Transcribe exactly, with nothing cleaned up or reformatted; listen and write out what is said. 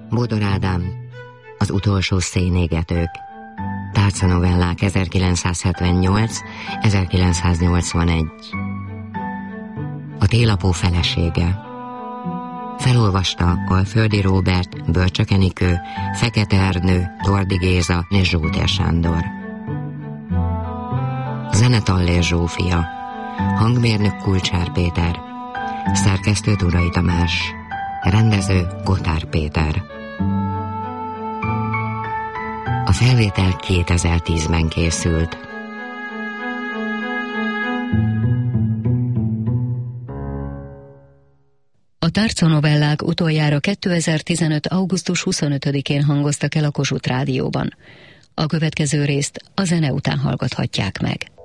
Bódor Ádám, Az utolsó szénégetők. Tárcanovellák ezerkilencszázhetvennyolc ezerkilencszáznyolcvanegy. A télapó felesége. Felolvasta Alföldi Róbert, Bölcsök Enikő, Fekete Ernő, Tordi Géza és Zsótér Sándor. Zene Tallér Zsófia. Hangmérnök Kulcsár Péter. Szerkesztő Turai Tamás. Rendező Gotár Péter. A felvétel kétezer-tízben készült. A tárcanovellák utoljára kétezer-tizenöt. augusztus huszonötödikén hangoztak el a Kossuth Rádióban. A következő részt a zene után hallgathatják meg.